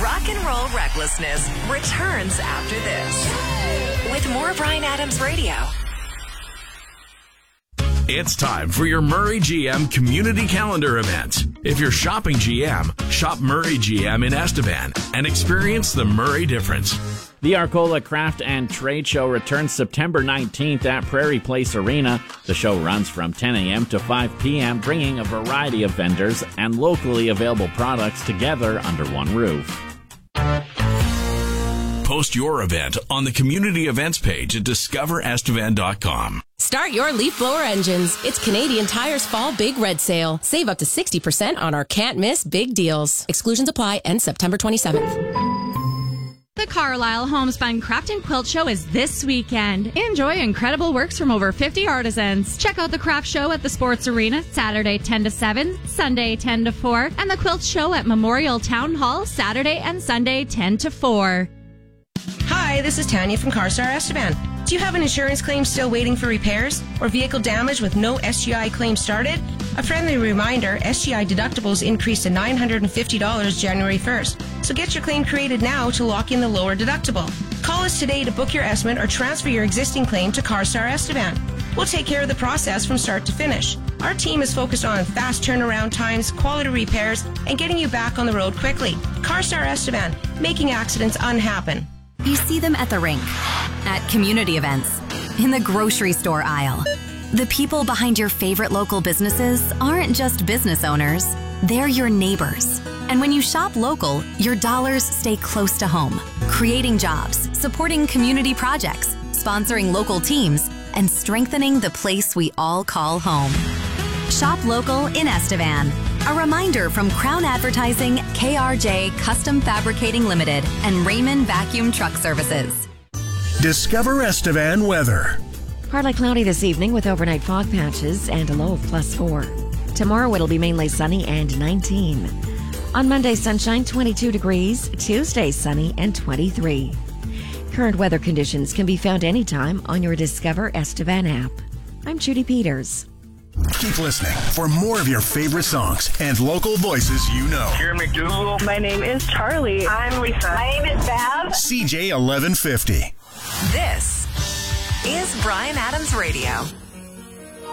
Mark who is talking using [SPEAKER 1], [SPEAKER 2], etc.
[SPEAKER 1] Rock and Roll Recklessness returns after this with more Bryan Adams Radio.
[SPEAKER 2] It's time for your Murray GM Community Calendar event. If you're shopping GM, shop Murray GM in Estevan and experience the Murray difference.
[SPEAKER 3] The Arcola Craft and Trade Show returns September 19th at Prairie Place Arena. The show runs from 10 a.m. to 5 p.m., bringing a variety of vendors and locally available products together under one roof.
[SPEAKER 2] Post your event on the community events page at discoverestevan.com.
[SPEAKER 4] Start your leaf blower engines. It's Canadian Tire's Fall Big Red Sale. Save up to 60% on our can't miss big deals. Exclusions apply, end September 27th.
[SPEAKER 5] The Carlisle Homespun Craft and Quilt Show is this weekend. Enjoy incredible works from over 50 artisans. Check out the craft show at the Sports Arena Saturday 10 to 7, Sunday 10 to 4, and the quilt show at Memorial Town Hall Saturday and Sunday 10 to 4.
[SPEAKER 6] Hi, this is Tanya from CarStar Estevan. Do you have an insurance claim still waiting for repairs or vehicle damage with no SGI claim started? A friendly reminder, SGI deductibles increased to $950 January 1st. So get your claim created now to lock in the lower deductible. Call us today to book your estimate or transfer your existing claim to CarStar Estevan. We'll take care of the process from start to finish. Our team is focused on fast turnaround times, quality repairs, and getting you back on the road quickly. CarStar Estevan, making accidents unhappen.
[SPEAKER 7] You see them at the rink, at community events, in the grocery store aisle. The people behind your favorite local businesses aren't just business owners, they're your neighbors. And when you shop local, your dollars stay close to home, creating jobs, supporting community projects, sponsoring local teams, and strengthening the place we all call home. Shop local in Estevan. A reminder from Crown Advertising, KRJ Custom Fabricating Limited, and Raymond Vacuum Truck Services.
[SPEAKER 8] Discover Estevan weather.
[SPEAKER 9] Partly cloudy this evening with overnight fog patches and a low of +4. Tomorrow it'll be mainly sunny and 19. On Monday, sunshine, 22 degrees. Tuesday, sunny and 23. Current weather conditions can be found anytime on your Discover Estevan app. I'm Judy Peters.
[SPEAKER 8] Keep listening for more of your favorite songs and local voices you know.
[SPEAKER 10] Here McDougal. My name is Charlie. I'm Lisa.
[SPEAKER 11] My name is Bev.
[SPEAKER 8] CJ 1150.
[SPEAKER 1] This is Bryan Adams Radio.